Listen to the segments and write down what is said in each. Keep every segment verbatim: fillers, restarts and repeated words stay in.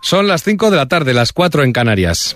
Son las cinco de la tarde, las cuatro en Canarias.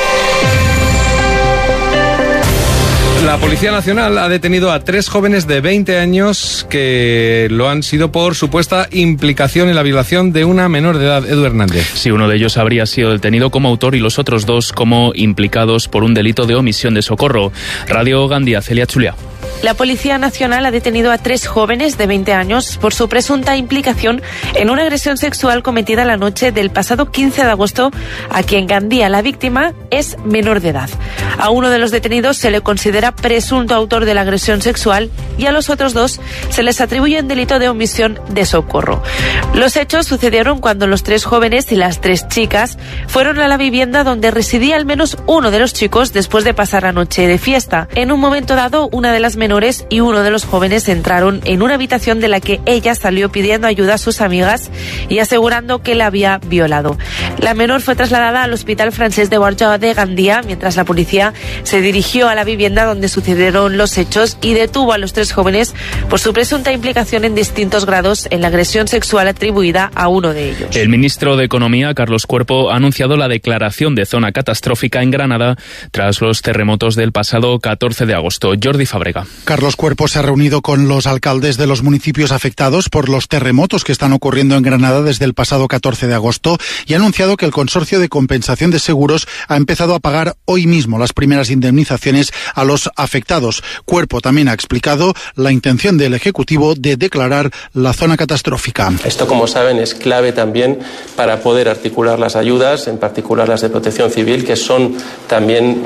La Policía Nacional ha detenido a tres jóvenes de veinte años que lo han sido por supuesta implicación en la violación de una menor de edad. Edu Hernández. Sí, uno de ellos habría sido detenido como autor y los otros dos como implicados por un delito de omisión de socorro. Radio Gandía, Celia Chulia. La Policía Nacional ha detenido a tres jóvenes de veinte años por su presunta implicación en una agresión sexual cometida la noche del pasado quince de agosto aquí en Gandía. La víctima es menor de edad. A uno de los detenidos se le considera presunto autor de la agresión sexual y a los otros dos se les atribuye un delito de omisión de socorro. Los hechos sucedieron cuando los tres jóvenes y las tres chicas fueron a la vivienda donde residía al menos uno de los chicos después de pasar la noche de fiesta. En un momento dado, una de las menores y uno de los jóvenes entraron en una habitación de la que ella salió pidiendo ayuda a sus amigas y asegurando que la había violado. La menor fue trasladada al Hospital Francés de Borja de Gandía, mientras la policía se dirigió a la vivienda donde sucedieron los hechos y detuvo a los tres jóvenes por su presunta implicación en distintos grados en la agresión sexual atribuida a uno de ellos. El ministro de Economía, Carlos Cuerpo, ha anunciado la declaración de zona catastrófica en Granada tras los terremotos del pasado catorce de agosto. Jordi Fábrega. Carlos Cuerpo se ha reunido con los alcaldes de los municipios afectados por los terremotos que están ocurriendo en Granada desde el pasado catorce de agosto y ha anunciado que el Consorcio de Compensación de Seguros ha empezado a pagar hoy mismo las primeras indemnizaciones a los afectados. Cuerpo también ha explicado la intención del Ejecutivo de declarar la zona catastrófica. Esto, como saben, es clave también para poder articular las ayudas, en particular las de protección civil, que son también